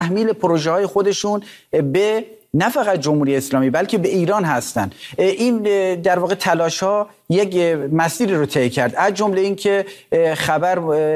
تحمیل پروژه های خودشون به نه فقط جمهوری اسلامی بلکه به ایران هستن. این در واقع تلاش ها یک مسیری رو طی کرد، از جمله این که خبر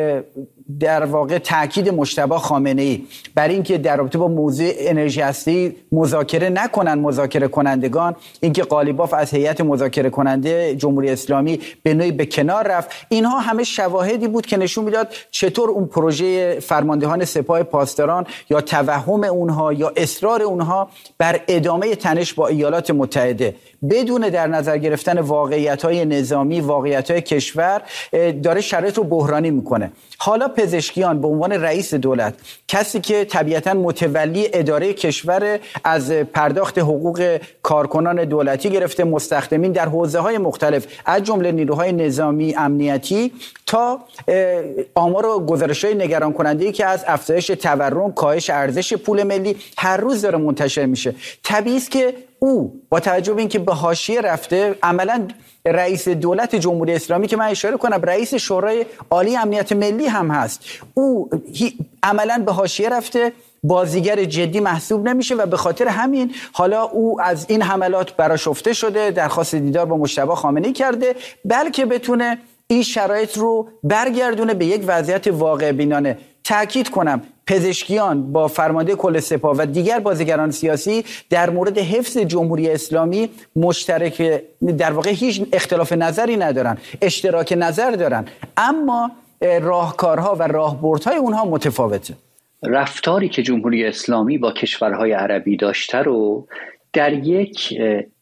در واقع تاکید مجتبی خامنه‌ای بر این که در رابطه با موضوع انرژی هسته‌ای مذاکره نکنن مذاکره کنندگان، اینکه قالیباف از هیئت مذاکره کننده جمهوری اسلامی به نوعی به کنار رفت، اینها همه شواهدی بود که نشون میداد چطور اون پروژه فرماندهان سپاه پاسداران یا توهم اونها یا اصرار اونها بر ادامه تنش با ایالات متحده بدون در نظر گرفتن واقعیت‌های نظامی، واقعیت‌های کشور داره شرایط رو بحرانی میکنه. حالا پزشکیان به عنوان رئیس دولت، کسی که طبیعتاً متولی اداره کشور، از پرداخت حقوق کارکنان دولتی گرفته مستخدمین در حوزه‌های مختلف از جمله نیروهای نظامی، امنیتی، تا آمار و گزارش‌های نگران کننده‌ای که از افزایش تورم، کاهش ارزش پول ملی هر روز داره منتشر میشه. طبیعی است که او با توجه به اینکه به حاشیه رفته، عملاً رئیس دولت جمهوری اسلامی که من اشاره کنم رئیس شورای عالی امنیت ملی هم هست، او عملاً به حاشیه رفته، بازیگر جدی محسوب نمیشه و به خاطر همین حالا او از این حملات برآشفته شده، درخواست دیدار با مجتبی خامنه‌ای کرده، بلکه بتونه این شرایط رو برگردونه به یک وضعیت واقع بینانه. تأکید کنم پزشکیان با فرمانده کل سپاه و دیگر بازیگران سیاسی در مورد حفظ جمهوری اسلامی مشترک، در واقع هیچ اختلاف نظری ندارن، اشتراک نظر دارن، اما راهکارها و راهبردهای اونها متفاوته. رفتاری که جمهوری اسلامی با کشورهای عربی داشته رو در یک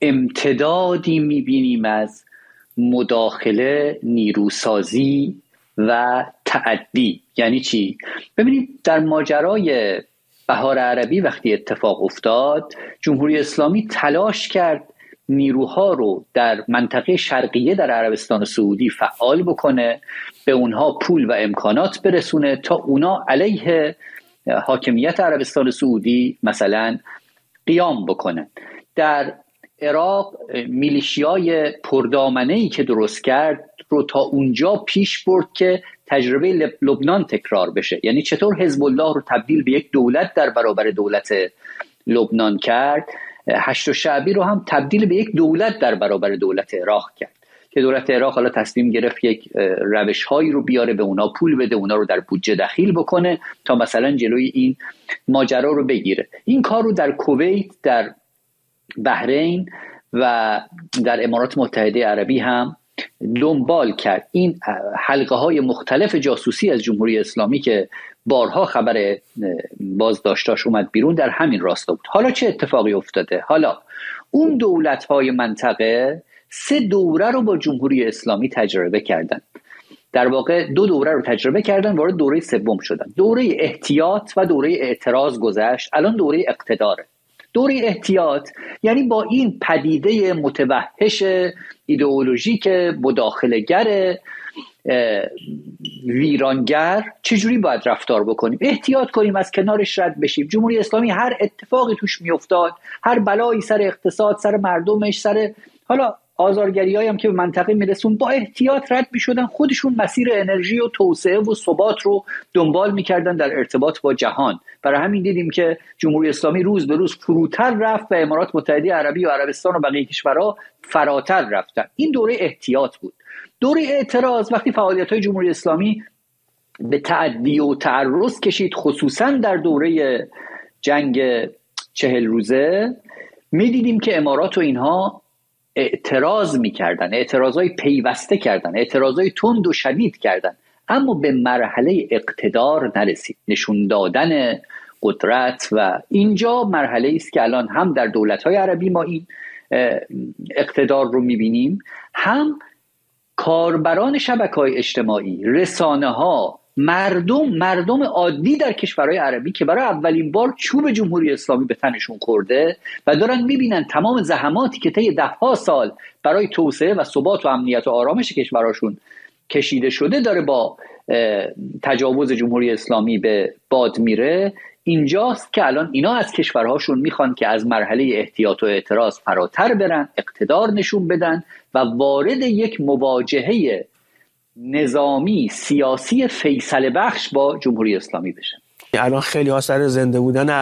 امتدادی میبینیم از مداخله، نیروسازی و تعدی. یعنی چی؟ ببینید در ماجرای بهار عربی وقتی اتفاق افتاد، جمهوری اسلامی تلاش کرد نیروها رو در منطقه شرقیه در عربستان سعودی فعال بکنه، به اونها پول و امکانات برسونه تا اونا علیه حاکمیت عربستان سعودی مثلا قیام بکنه. در عراق میلیشیای پردامنه‌ای که درست کرد رو تا اونجا پیش برد که تجربه لبنان تکرار بشه. یعنی چطور حزب الله رو تبدیل به یک دولت در برابر دولت لبنان کرد، هشت شعبی رو هم تبدیل به یک دولت در برابر دولت عراق کرد که دولت عراق حالا تصمیم گرفت یک روش‌هایی رو بیاره، به اونا پول بده، اونا رو در بودجه دخیل بکنه تا مثلا جلوی این ماجرا رو بگیره. این کار رو در کویت، در بحرین و در امارات متحده عربی هم دنبال کرد. این حلقه های مختلف جاسوسی از جمهوری اسلامی که بارها خبر بازداشتاش اومد بیرون در همین راستا بود. حالا چه اتفاقی افتاده؟ حالا اون دولت های منطقه 3 دوره رو با جمهوری اسلامی تجربه کردن. در واقع 2 دوره رو تجربه کردن، وارد دوره سوم شدن. دوره احتیاط و دوره اعتراض گذشت، الان دوره اقتداره. دوره احتیاط یعنی با این پدیده متوحش ایدئولوژیک مداخله‌گر ویرانگر چجوری باید رفتار بکنیم؟ احتیاط کنیم، از کنارش رد بشیم. جمهوری اسلامی هر اتفاقی توش میافتاد، هر بلایی سر اقتصاد، سر مردمش، سر حالا آزارگریایی هم که به منطقه میرسون، با احتیاط رد میشدن، خودشون مسیر انرژی و توسعه و ثبات رو دنبال میکردن در ارتباط با جهان. برای همین دیدیم که جمهوری اسلامی روز به روز فروتر رفت و امارات متحده عربی و عربستان و بقیه کشورها فراتر رفتن. این دوره احتیاط بود. دوره اعتراض وقتی فعالیت‌های جمهوری اسلامی به تعدی و تعرض کشید، خصوصا در دوره جنگ 40 روزه، میدیدیم که امارات و اینها اعتراض میکردن، اعتراضای پیوسته کردن، اعتراضای تند و شدید کردن، اما به مرحله اقتدار نرسید، نشون دادن قدرت. و اینجا مرحله است که الان هم در دولت‌های عربی ما این اقتدار رو میبینیم، هم کاربران شبکه‌های اجتماعی، رسانه‌ها، مردم عادی در کشورهای عربی که برای اولین بار چوب جمهوری اسلامی به تنشون خورده و دارن میبینن تمام زحماتی که طی 10 سال برای توسعه و ثبات و امنیت و آرامش کشورهاشون کشیده شده داره با تجاوز جمهوری اسلامی به باد میره. اینجاست که الان اینا از کشورهاشون میخوان که از مرحله احتیاط و اعتراض فراتر برن، اقتدار نشون بدن و وارد یک مواجهه نظامی سیاسی فیصله بخش با جمهوری اسلامی بشن. الان خیلی ها سر زنده بودن